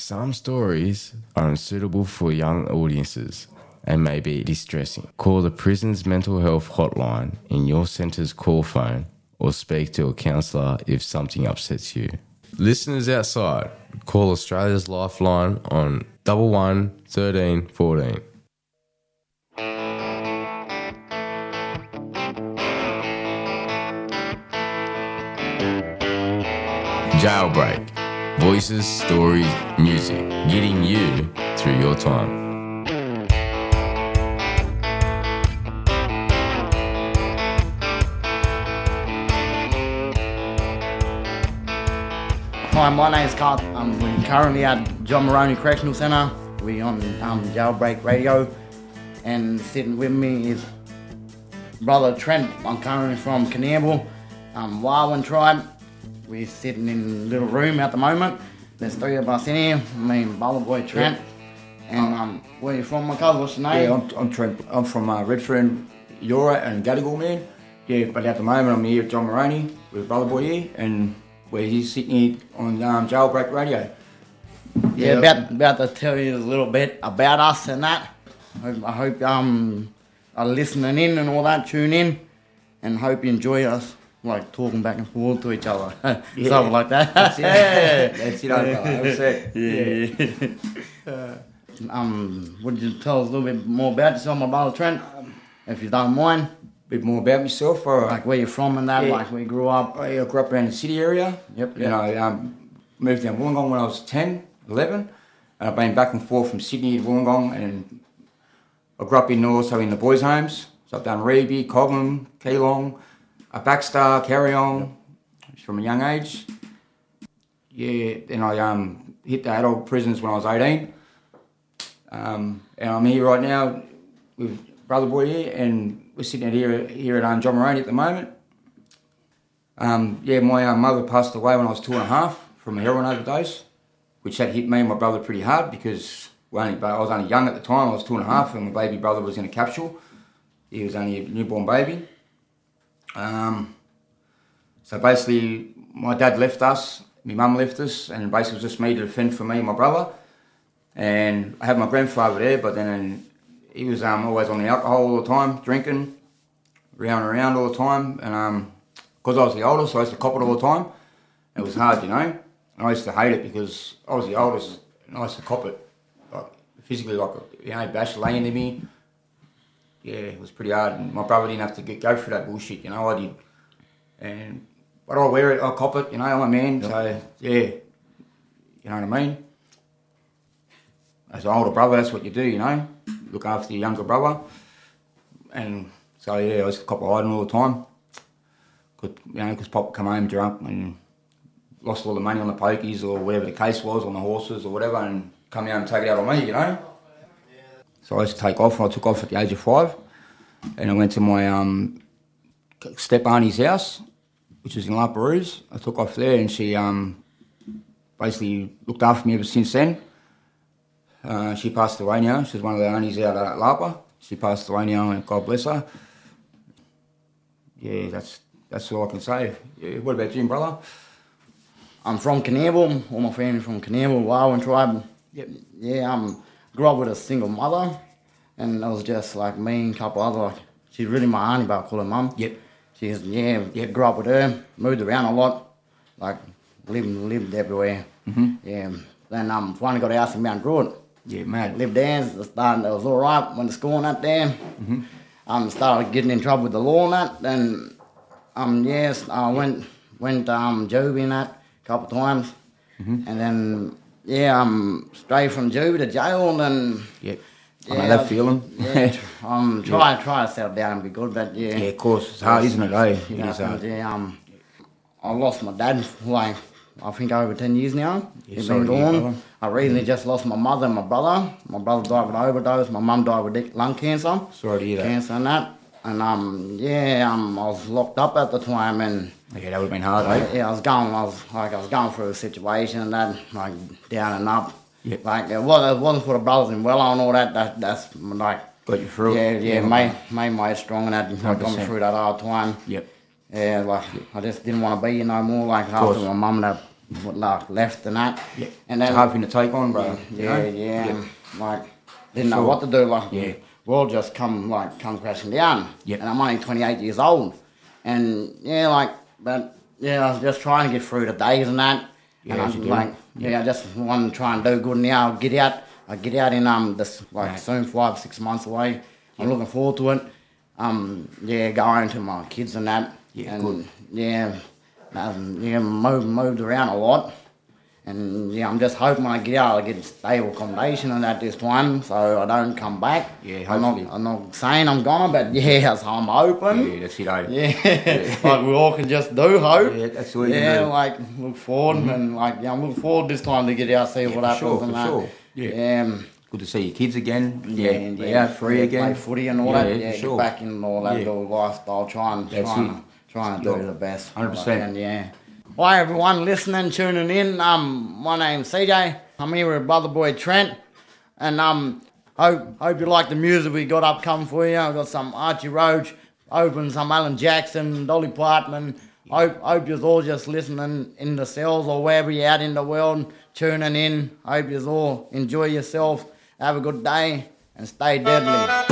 Some stories are unsuitable for young audiences and may be distressing. Call the prison's mental health hotline in your centre's call phone or speak to a counsellor if something upsets you. Listeners outside, call Australia's Lifeline on 11 13 14. Jailbreak. Voices, stories, music, getting you through your time. Hi, my name's Carl. We're currently at John Moroney Correctional Centre. We're on Jailbreak Radio, and sitting with me is brother Trent. I'm currently from Coonamble, Warwin tribe. We're sitting in a little room at the moment. There's three of us in here, me and brother boy Trent. And where you from, my cousin? What's your name? Yeah, I'm Trent. I'm from Redfern, Eora and Gadigal, man. Yeah, but at the moment I'm here at John Moroney with brother boy here, and he's sitting here on Jailbreak Radio. Yeah, about to tell you a little bit about us and that. I hope are listening in and all that, tune in, and hope you enjoy us, like talking back and forth to each other. Yeah. Something like that. That's it. That's it. That's it. Yeah. Would you tell us a little bit more about yourself, my brother Trent, if you don't mind? Bit more about myself. Like where you're from and that, Yeah. like where you grew up. I grew up around the city area. Yep. You know, moved down Wollongong when I was 10, 11, and I've been back and forth from Sydney to Wollongong, and I grew up also in the boys' homes. So I've done Reeby, Cobham, Keelong, Baxter, Carryong, from a young age. Yeah, then I hit the adult prisons when I was 18. And I'm here right now with brother boy here, and we're sitting here at John Moroney at the moment. My mother passed away when I was 2.5 from a heroin overdose, which had hit me and my brother pretty hard because I was only young at the time. I was 2.5, and my baby brother was in a capsule. He was only a newborn baby. So basically, my dad left us, my mum left us, and basically it was just me to defend for me and my brother. And I had my grandfather there, but then he was always on the alcohol all the time, drinking, round and around all the time. And because I was the oldest, I used to cop it all the time. It was hard, you know. And I used to hate it because I was the oldest, and I used to cop it, like physically, like, you know, bash laying to me. Yeah, it was pretty hard. And my brother didn't have to go through that bullshit, you know. I did. But I wear it, I cop it, you know. I'm a man, yep. So yeah, you know what I mean. As an older brother, that's what you do, you know. Look after your younger brother. And so, yeah, I used to cop a hiding all the time. Because Pop would come home drunk and lost all the money on the pokies or whatever the case was, on the horses or whatever, and come out and take it out on me, you know. So I used to take off, and I took off at the age of 5. And I went to my step-auntie's house, which was in La Perouse. I took off there, and she basically looked after me ever since then. She passed away now. She was one of the aunties out at Lapa. She passed away now, and God bless her. Yeah, that's all I can say. Yeah, what about you, brother? I'm from Coonamble. All my family from Coonamble, Warwin tribe. Yep. Yeah, grew up with a single mother, and it was just like me and a couple other. She's really my auntie, but I call her mum. Yep. She's grew up with her, moved around a lot, like lived everywhere. Mm-hmm. Yeah. Then finally got a house in Mount Druitt. Yeah, mad. Lived there. It was all right. Went to school and that there. Mm-hmm. Started getting in trouble with the law and that. Then I went juvie and that a couple of times. Mm-hmm. And then straight from juvie to jail, and then Yep. I know that feeling. Yeah, try to settle down and be good, but yeah. Yeah, of course. It's hard, isn't it? It is hard. Yeah, I lost my dad for like, I think over 10 years now. Yeah, He's sorry been to hear, gone. brother. I recently just lost my mother and my brother. My brother died with overdose. My mum died with lung cancer. Sorry to hear that. Cancer and that. And I was locked up at the time, and Yeah, that would have been hard, eh? yeah, I was going through a situation and that, like down and up. Yep. Like it wasn't for the brothers in Wello and all that. That's like Got you through it. yeah, made my head strong and that. I got me through that hard time. Yep. Yeah, like I just didn't want to be no more. Like after my mum and that like left and that. Yeah. And It's then a hard thing to take on, bro. you know? yeah. Like didn't know Sure. what to do. Like Yeah. world just come crashing down. Yep. And I'm only 28 years old, and but I was just trying to get through the days and that. Yeah, and as I'm you do. like, I just want to try and do good now. Get out. I get out in this soon 5-6 months away. I'm looking forward to it. Going to my kids and that. Yeah, and good. Moved around a lot. And I'm just hoping when I get out, I get a stable accommodation and that this time, so I don't come back. Yeah, hopefully. I'm not saying I'm gonna, but so I'm hoping. Yeah, that's it, eh? Yeah, like we all can just do hope. Yeah, that's what you can do. Like look forward and I'm looking forward this time to get out, see what happens sure, and for that. sure. Yeah. Good to see your kids again. Be out free again. Play footy and all that. Yeah, for sure. Get back in all that little lifestyle. Trying to do the best. 100%. Yeah. Hi everyone listening, tuning in. My name's CJ. I'm here with brother boy Trent, and hope you like the music we got upcoming for you. I've got some Archie Roach, open some Alan Jackson, Dolly Parton. Hope you're all just listening in the cells or wherever you're out in the world, tuning in. Hope you all enjoy yourself. Have a good day and stay deadly.